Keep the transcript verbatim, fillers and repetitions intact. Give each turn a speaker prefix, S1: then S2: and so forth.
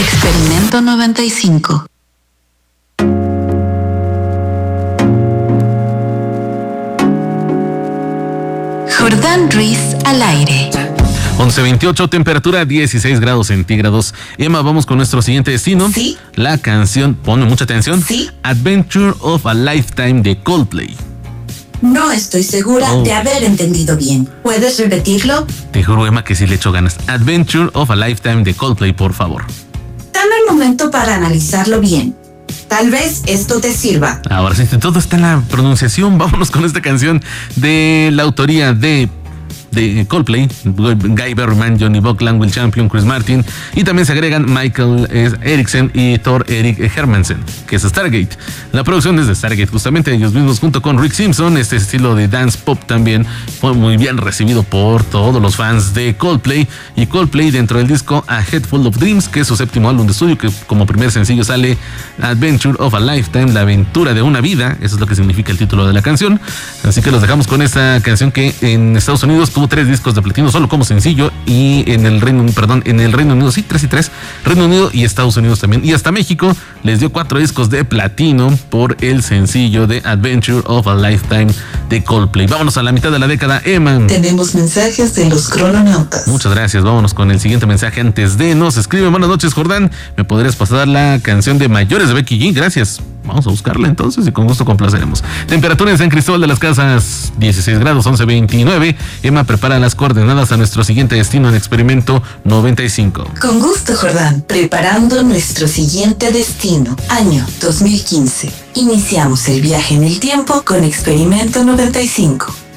S1: Experimento noventa y cinco. Jordán Ruiz al aire.
S2: once veintiocho, temperatura dieciséis grados centígrados. Emma, vamos con nuestro siguiente destino.
S1: Sí.
S2: La canción, ponme mucha atención.
S1: Sí.
S2: Adventure of a Lifetime de Coldplay.
S1: No estoy segura
S2: Oh.
S1: de haber entendido bien. ¿Puedes repetirlo?
S2: Te juro, Emma, que sí le echo ganas. Adventure of a Lifetime de Coldplay, por favor.
S1: Dame un momento para analizarlo bien. Tal vez esto te sirva.
S2: Ahora sí, todo está en la pronunciación. Vámonos con esta canción de la autoría de de Coldplay, Guy Berryman, Johnny Buckland, Will Champion, Chris Martin, y también se agregan Michael Eriksen y Thor Erik Hermansen, que es Stargate. La producción es de Stargate, justamente ellos mismos, junto con Rick Simpson. Este estilo de dance pop también fue muy bien recibido por todos los fans de Coldplay. Y Coldplay, dentro del disco A Head Full of Dreams, que es su séptimo álbum de estudio, que como primer sencillo sale Adventure of a Lifetime, la aventura de una vida. Eso es lo que significa el título de la canción. Así que los dejamos con esta canción que en Estados Unidos tuvo tres discos de platino solo como sencillo, y en el Reino perdón en el Reino Unido sí tres y tres, Reino Unido y Estados Unidos también, y hasta México les dio cuatro discos de platino por el sencillo de Adventure of a Lifetime de Coldplay. Vámonos a la mitad de la década, Emma.
S1: Tenemos mensajes de los crononautas.
S2: Muchas gracias. Vámonos con el siguiente mensaje antes de nos escribe. Buenas noches, Jordán. ¿Me podrías pasar la canción de Mayores de Becky G? Gracias. Vamos a buscarla entonces y con gusto complaceremos. Temperatura en San Cristóbal de las Casas, dieciséis grados, once veintinueve. Emma prepara las coordenadas a nuestro siguiente destino en Experimento noventa y cinco.
S1: Con gusto, Jordán. Preparando nuestro siguiente destino. Año dos mil quince. Iniciamos el viaje en el tiempo con Experimento noventa y cinco.